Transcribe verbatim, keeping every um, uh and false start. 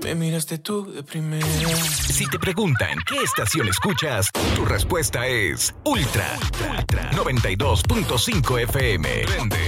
Me miraste tú de primera. Si te preguntan qué estación escuchas, tu respuesta es Ultra, Ultra noventa y dos punto cinco F M. Prende.